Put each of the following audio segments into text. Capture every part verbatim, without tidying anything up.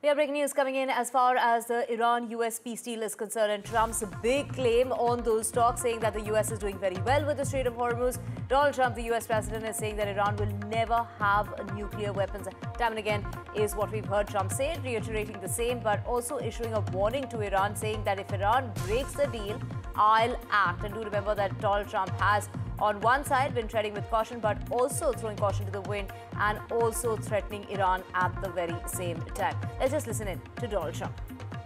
We have breaking news coming in as far as the Iran-U S peace deal is concerned, and Trump's big claim on those talks, saying that the U S is doing very well with the Strait of Hormuz. Donald Trump, the U S president, is saying that Iran will never have nuclear weapons. Time and again is what we've heard Trump say, reiterating the same, but also issuing a warning to Iran, saying that if Iran breaks the deal, I'll act. And do remember that Donald Trump has, on one side, been treading with caution, but also throwing caution to the wind and also threatening Iran at the very same time. Let's just listen in to Donald Trump.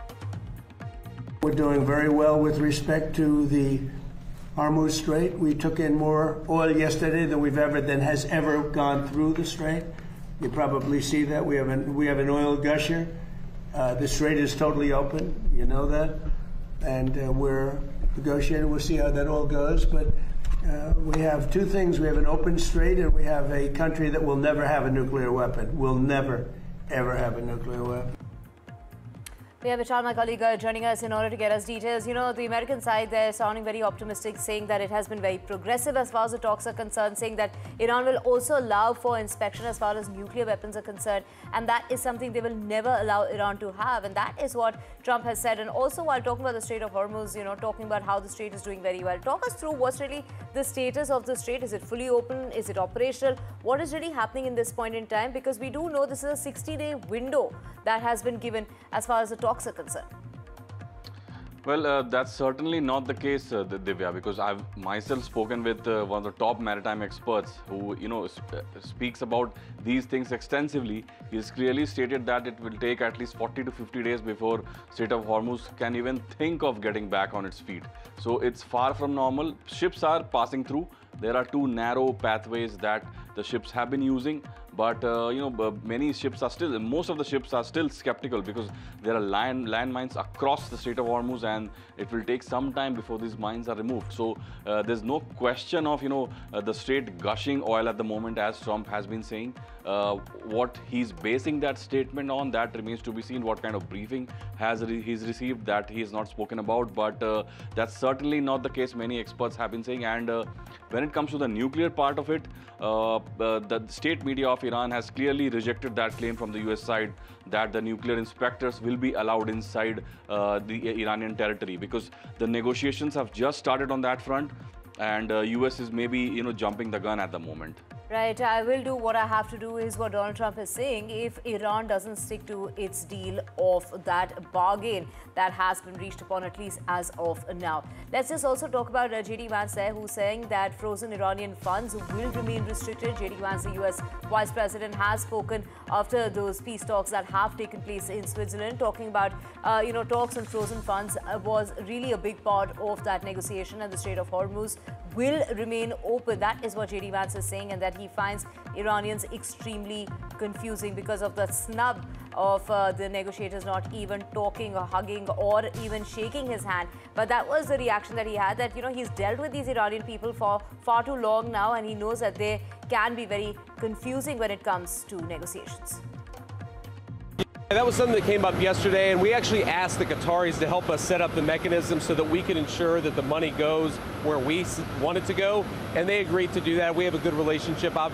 We're doing very well with respect to the Hormuz Strait. We took in more oil yesterday than we've ever, than has ever gone through the Strait. You probably see that. We have an, we have an oil gusher. Uh, the Strait is totally open. You know that. And uh, we're negotiating. We'll see how that all goes. But Uh, we have two things. We have an open strait, and we have a country that will never have a nuclear weapon. Will never, ever have a nuclear weapon. We have Vishal, my colleague, uh, joining us in order to get us details. You know, the American side, they're sounding very optimistic, saying that it has been very progressive as far as the talks are concerned, saying that Iran will also allow for inspection as far as nuclear weapons are concerned. And that is something they will never allow Iran to have. And that is what Trump has said. And also, while talking about the Strait of Hormuz, you know, talking about how the Strait is doing very well. Talk us through what's really the status of the Strait. Is it fully open? Is it operational? What is really happening in this point in time? Because we do know this is a sixty-day window that has been given as far as the talks are concerned. Well, uh, that's certainly not the case, uh, Divya, because I've myself spoken with uh, one of the top maritime experts who, you know, sp speaks about these things extensively. He's clearly stated that it will take at least forty to fifty days before Strait of Hormuz can even think of getting back on its feet. So it's far from normal. Ships are passing through. There are two narrow pathways that the ships have been using, but uh, you know, many ships are still, most of the ships are still skeptical because there are land landmines across the Strait of Hormuz, and it will take some time before these mines are removed. So uh, there's no question of, you know, uh, the Strait gushing oil at the moment, as Trump has been saying. Uh, what he's basing that statement on, that remains to be seen. What kind of briefing has re he's received, that he has not spoken about, but uh, that's certainly not the case. Many experts have been saying. And uh, when it comes to the nuclear part of it, uh, uh, the state media of Iran has clearly rejected that claim from the U S side that the nuclear inspectors will be allowed inside uh, the Iranian territory, because the negotiations have just started on that front, and uh, U S is maybe, you know, jumping the gun at the moment. Right, I will do what I have to do is what Donald Trump is saying. If Iran doesn't stick to its deal of that bargain that has been reached upon, at least as of now. Let's just also talk about uh, J D Vance there, who's saying that frozen Iranian funds will remain restricted. J D Vance, the U S Vice President, has spoken after those peace talks that have taken place in Switzerland, talking about, uh, you know, talks on frozen funds uh, was really a big part of that negotiation, and the Strait of Hormuz will remain open. That is what J D Vance is saying, and that he finds Iranians extremely confusing because of the snub of uh, the negotiators not even talking or hugging or even shaking his hand. But that was the reaction that he had, that, you know, he's dealt with these Iranian people for far too long now, and he knows that they can be very confusing when it comes to negotiations. That was something that came up yesterday, and we actually asked the Qataris to help us set up the mechanism so that we can ensure that the money goes where we want it to go, and they agreed to do that. We have a good relationship, obviously.